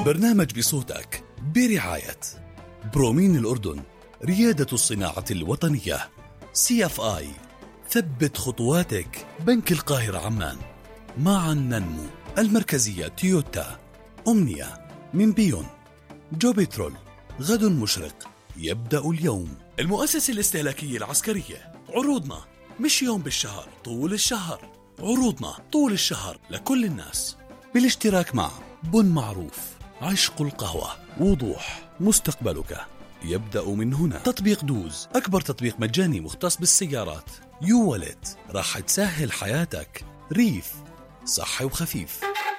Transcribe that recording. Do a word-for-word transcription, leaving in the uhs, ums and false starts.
برنامج بصوتك برعاية برومين الأردن، ريادة الصناعة الوطنية. سي اف آي، ثبت خطواتك. بنك القاهرة عمان، معا ننمو. المركزية تويوتا. أمنية من بيون. جو بترول، غد مشرق يبدأ اليوم. المؤسسة الاستهلاكية العسكرية، عروضنا مش يوم بالشهر، طول الشهر. عروضنا طول الشهر لكل الناس، بالاشتراك مع بن معروف، عشق القهوة، وضوح. مستقبلك يبدأ من هنا. تطبيق دوز، أكبر تطبيق مجاني مختص بالسيارات. يو والت، راح تسهل حياتك. ريف، صحي وخفيف.